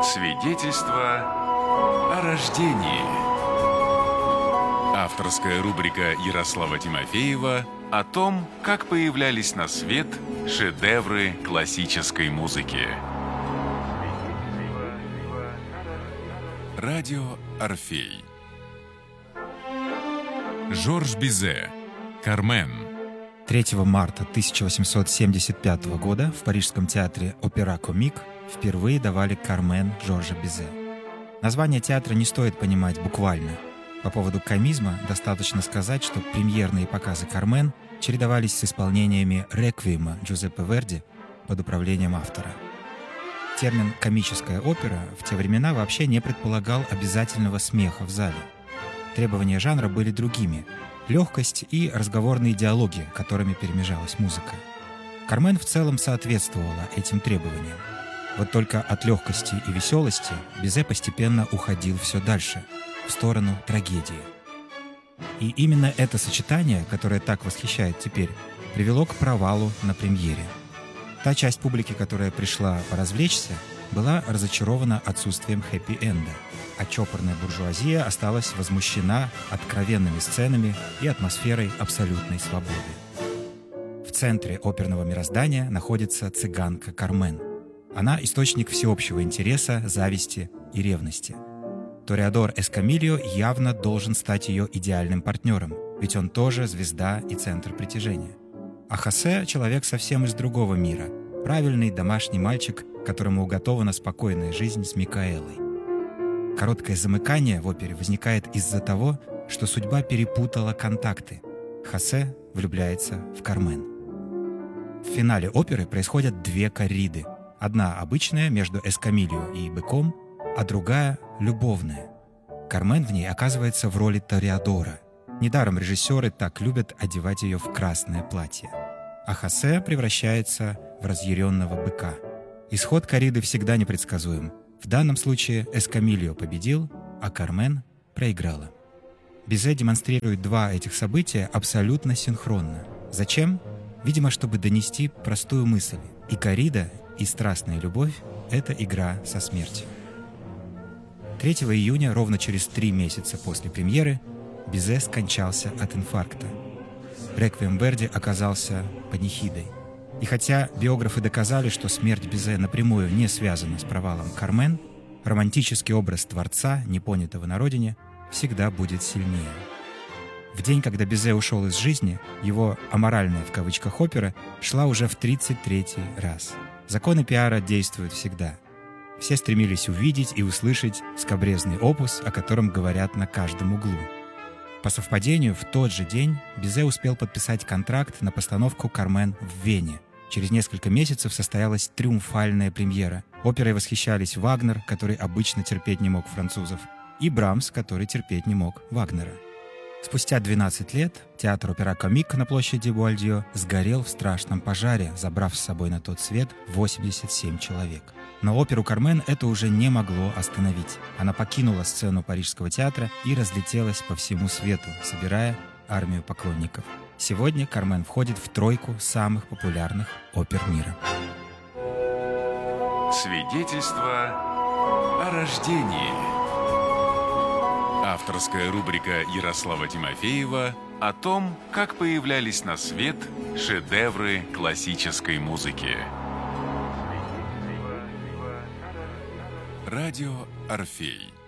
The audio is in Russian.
Свидетельство о рождении. Авторская рубрика Ярослава Тимофеева о том, как появлялись на свет шедевры классической музыки. Радио Орфей. Жорж Бизе. «Кармен». 3 марта 1875 года в парижском театре «Опера-Комик» впервые давали «Кармен» Жоржа Бизе. Название театра не стоит понимать буквально. По поводу комизма достаточно сказать, что премьерные показы «Кармен» чередовались с исполнениями реквиема Джузеппе Верди под управлением автора. Термин «комическая опера» в те времена вообще не предполагал обязательного смеха в зале. Требования жанра были другими — легкость и разговорные диалоги, которыми перемежалась музыка. «Кармен» в целом соответствовала этим требованиям. Вот только от легкости и веселости Бизе постепенно уходил все дальше, в сторону трагедии. И именно это сочетание, которое так восхищает теперь, привело к провалу на премьере. Та часть публики, которая пришла поразвлечься, была разочарована отсутствием хэппи-энда, а чопорная буржуазия осталась возмущена откровенными сценами и атмосферой абсолютной свободы. В центре оперного мироздания находится цыганка Кармен. Она — источник всеобщего интереса, зависти и ревности. Тореадор Эскамильо явно должен стать ее идеальным партнером, ведь он тоже звезда и центр притяжения. А Хосе — человек совсем из другого мира, правильный домашний мальчик, которому уготована спокойная жизнь с Микаэлой. Короткое замыкание в опере возникает из-за того, что судьба перепутала контакты. Хосе влюбляется в Кармен. В финале оперы происходят две корриды. Одна обычная между Эскамильо и быком, а другая любовная. Кармен в ней оказывается в роли тореадора. Недаром режиссеры так любят одевать ее в красное платье. А Хосе превращается в разъяренного быка. Исход корриды всегда непредсказуем. В данном случае Эскамильо победил, а Кармен проиграла. Бизе демонстрирует два этих события абсолютно синхронно. Зачем? Видимо, чтобы донести простую мысль. И коррида, и страстная любовь — это игра со смертью. 3 июня, ровно через 3 месяца после премьеры, Бизе скончался от инфаркта. Реквием Верди оказался панихидой. И хотя биографы доказали, что смерть Бизе напрямую не связана с провалом «Кармен», романтический образ творца, непонятого на родине, всегда будет сильнее. В день, когда Бизе ушел из жизни, его «аморальная» в кавычках опера шла уже в 33-й раз. Законы пиара действуют всегда. Все стремились увидеть и услышать скабрезный опус, о котором говорят на каждом углу. По совпадению, в тот же день Бизе успел подписать контракт на постановку «Кармен» в Вене. Через несколько месяцев состоялась триумфальная премьера. Оперой восхищались Вагнер, который обычно терпеть не мог французов, и Брамс, который терпеть не мог Вагнера. Спустя 12 лет театр «Опера-Комик» на площади Буальдио сгорел в страшном пожаре, забрав с собой на тот свет 87 человек. Но оперу «Кармен» это уже не могло остановить. Она покинула сцену Парижского театра и разлетелась по всему свету, собирая армию поклонников. Сегодня «Кармен» входит в тройку самых популярных опер мира. Свидетельство о рождении. Авторская рубрика Ярослава Тимофеева о том, как появлялись на свет шедевры классической музыки. Радио Орфей.